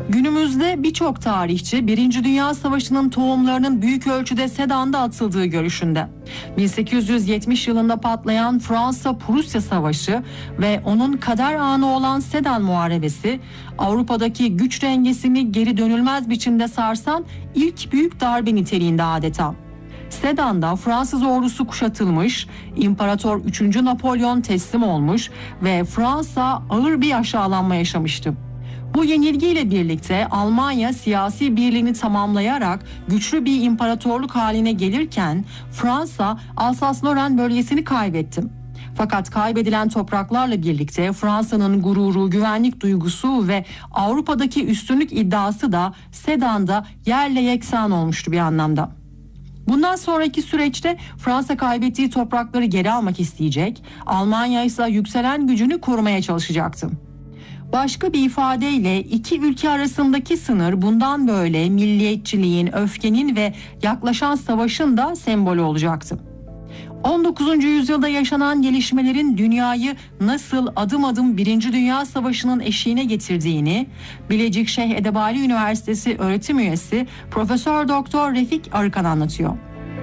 Günümüzde birçok tarihçi Birinci Dünya Savaşı'nın tohumlarının büyük ölçüde Sedan'da atıldığı görüşünde. 1870 yılında patlayan Fransa-Prusya Savaşı ve onun kader anı olan Sedan Muharebesi, Avrupa'daki güç dengesini geri dönülmez biçimde sarsan ilk büyük darbe niteliğinde adeta. Sedan'da Fransız ordusu kuşatılmış, İmparator 3. Napolyon teslim olmuş ve Fransa ağır bir aşağılanma yaşamıştı. Bu yenilgiyle birlikte Almanya siyasi birliğini tamamlayarak güçlü bir imparatorluk haline gelirken Fransa Alsas-Lorraine bölgesini kaybetti. Fakat kaybedilen topraklarla birlikte Fransa'nın gururu, güvenlik duygusu ve Avrupa'daki üstünlük iddiası da Sedan'da yerle yeksan olmuştu bir anlamda. Bundan sonraki süreçte Fransa kaybettiği toprakları geri almak isteyecek, Almanya ise yükselen gücünü korumaya çalışacaktı. Başka bir ifadeyle iki ülke arasındaki sınır bundan böyle milliyetçiliğin, öfkenin ve yaklaşan savaşın da sembolü olacaktı. 19. yüzyılda yaşanan gelişmelerin dünyayı nasıl adım adım Birinci Dünya Savaşı'nın eşiğine getirdiğini Bilecik Şeyh Edebali Üniversitesi öğretim üyesi Profesör Doktor Refik Arıkan anlatıyor.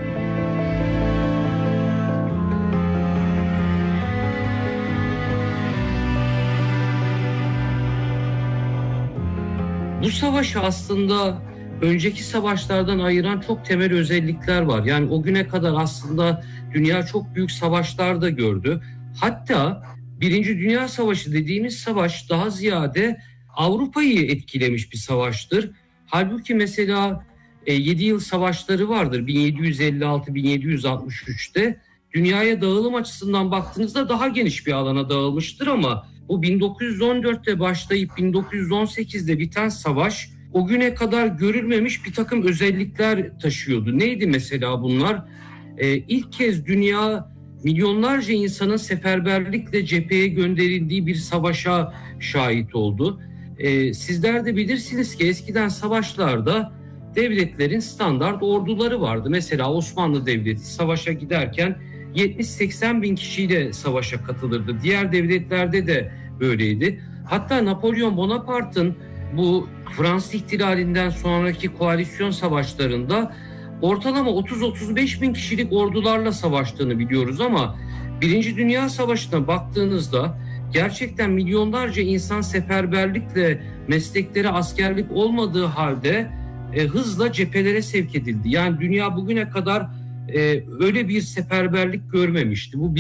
Bu savaşı aslında önceki savaşlardan ayıran çok temel özellikler var. Yani o güne kadar aslında dünya çok büyük savaşlar da gördü. Hatta Birinci Dünya Savaşı dediğimiz savaş daha ziyade Avrupa'yı etkilemiş bir savaştır. Halbuki mesela 7 yıl savaşları vardır 1756-1763'te. Dünyaya dağılım açısından baktığınızda daha geniş bir alana dağılmıştır ama bu 1914'te başlayıp 1918'de biten savaş o güne kadar görülmemiş bir takım özellikler taşıyordu. Neydi mesela bunlar? İlk kez dünya milyonlarca insanın seferberlikle cepheye gönderildiği bir savaşa şahit oldu. Sizler de bilirsiniz ki eskiden savaşlarda devletlerin standart orduları vardı. Mesela Osmanlı Devleti savaşa giderken 70-80 bin kişiyle savaşa katılırdı. Diğer devletlerde de böyleydi. Hatta Napolyon Bonaparte'ın bu Fransız ihtilalinden sonraki koalisyon savaşlarında ortalama 30-35 bin kişilik ordularla savaştığını biliyoruz ama Birinci Dünya Savaşı'na baktığınızda gerçekten milyonlarca insan seferberlikle meslekleri askerlik olmadığı halde hızla cephelere sevk edildi. Yani dünya bugüne kadar öyle bir seferberlik görmemişti. Bu